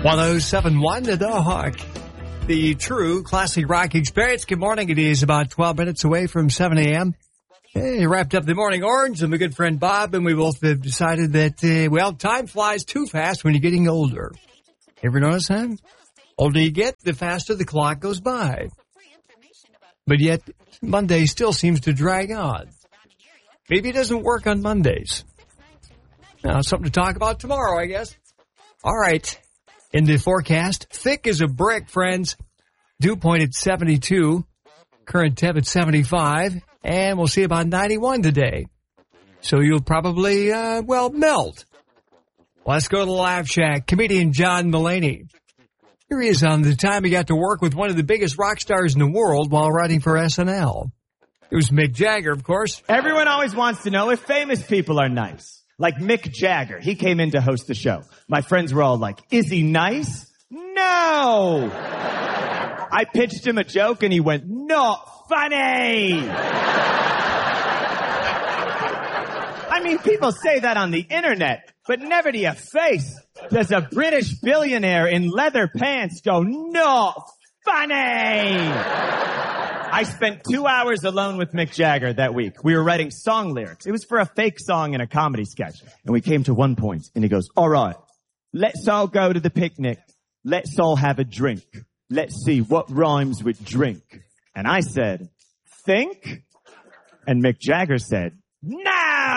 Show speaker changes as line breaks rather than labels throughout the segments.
107.1 The Hawk. The true classic rock experience. Good morning. It is about 12 minutes away from 7 a.m. Hey, wrapped up the morning orange and my good friend Bob, and we both have decided that, time flies too fast when you're getting older. Ever notice that? Older you get, the faster the clock goes by. But yet, Monday still seems to drag on. Maybe it doesn't work on Mondays. Now, something to talk about tomorrow, I guess. All right. In the forecast, thick as a brick, friends. Dew point at 72. Current temp at 75. And we'll see about 91 today. So you'll probably, melt. Let's go to the Laugh Shack. Comedian John Mulaney. Here he is on the time he got to work with one of the biggest rock stars in the world while writing for SNL. It was Mick Jagger, of course.
Everyone always wants to know if famous people are nice. Like Mick Jagger. He came in to host the show. My friends were all like, is he nice? No! I pitched him a joke and he went, not funny! I mean, people say that on the internet, but never to your face. Does a British billionaire in leather pants go, not funny? I spent 2 hours alone with Mick Jagger that week. We were writing song lyrics. It was for a fake song in a comedy sketch. And we came to one point, and he goes, all right, let's all go to the picnic. Let's all have a drink. Let's see what rhymes with drink. And I said, think? And Mick Jagger said, no!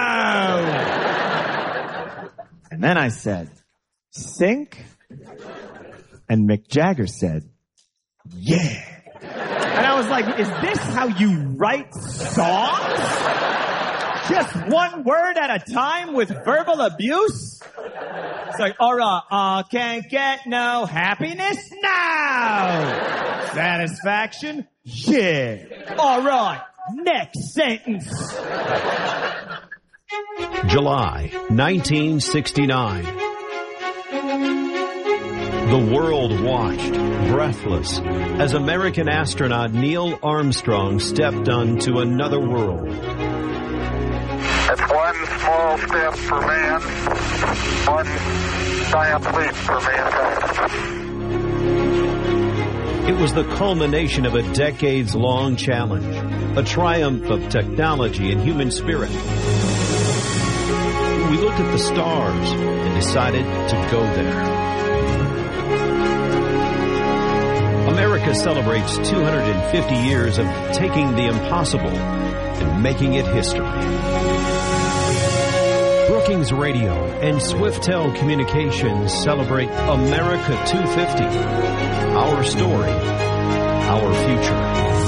And then I said, sink? And Mick Jagger said, yeah. And I was like, is this how you write songs? Just one word at a time with verbal abuse? It's like, all right, can't get no happiness now. Satisfaction? Yeah. All right, next sentence.
July 1969. The world watched, breathless, as American astronaut Neil Armstrong stepped onto another world.
It's one small step for man, one giant leap for mankind.
It was the culmination of a decades-long challenge, a triumph of technology and human spirit. We looked at the stars and decided to go there. America celebrates 250 years of taking the impossible and making it history. Brookings Radio and Swiftel Communications celebrate America 250. Our story,